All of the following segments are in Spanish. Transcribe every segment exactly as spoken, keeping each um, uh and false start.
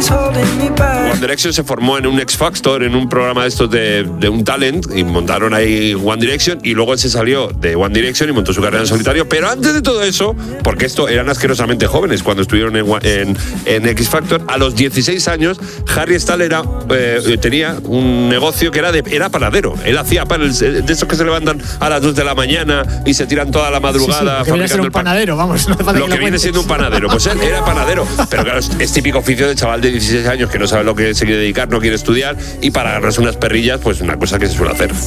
One Direction se formó en un X Factor, en un programa de estos de, de un talent, y montaron ahí One Direction, y luego él se salió de One Direction y montó su carrera en solitario. Pero antes de todo eso, porque esto eran asquerosamente jóvenes cuando estuvieron en, en, en X Factor, a los dieciséis años Harry Styles era, eh, tenía un negocio que era de era panadero. Él hacía panes de esos que se levantan a las dos de la mañana y se tiran toda la madrugada. Sí, sí, que viene a ser un panadero, vamos. No lo que, que viene siendo un panadero. Pues él era panadero. Pero claro, es, es típico oficio de chaval de dieciséis años que no sabe lo que se quiere dedicar, no quiere estudiar, y para ganarse unas perrillas, pues una cosa que se suele hacer.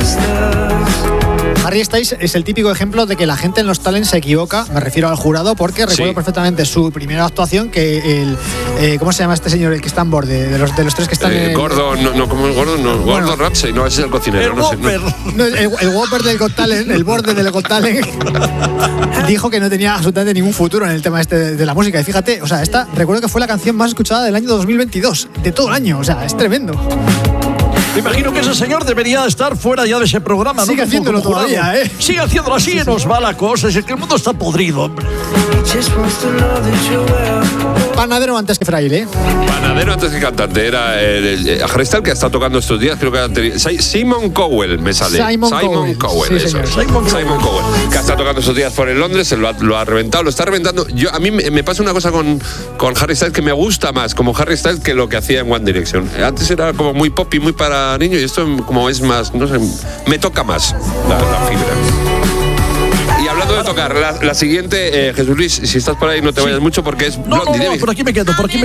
Harry Styles es el típico ejemplo de que la gente en los talents se equivoca, me refiero al jurado, porque recuerdo sí. perfectamente su primera actuación, que el eh, ¿cómo se llama este señor, el que está en borde? De los, de los tres que están eh, en el... Gordon, no, no, como el Gordon, no, bueno, Gordon Ramsay, no, ese es el cocinero. El no Whopper. Sé, no. No, el, el Whopper del Got Talent, el borde del Got Talent, dijo que no tenía absolutamente ningún futuro en el tema este de, de la música. Y fíjate, o sea, esta recuerdo que fue la canción más escuchada del año dos mil veintidós, de todo el año, o sea, es tremendo. Me imagino que ese señor debería estar fuera ya de ese programa. Sigue ¿no? haciéndolo como todavía, ¿eh? Sigue haciéndolo así, sí, sí. Nos va la cosa. Es que el mundo está podrido, hombre. Panadero antes que fraile, ¿eh? Panadero antes que cantante. Era el, el, el Harry Styles, que está tocando estos días, creo que Simon Cowell me sale. Simon, Simon Cowell, Cowell sí, eso es. Simon, Simon Cowell, que está tocando estos días por en Londres, lo ha, lo ha reventado, lo está reventando. Yo, a mí me, me pasa una cosa con, con Harry Styles que me gusta más, como Harry Styles, que lo que hacía en One Direction. Antes era como muy pop y muy para niños, y esto como es más, no sé, me toca más la, la fibra. Y hablando de tocar, la, la siguiente, eh, Jesús Luis, si estás por ahí no te vayas sí. mucho porque es No, no, no, por aquí me quedo, por aquí me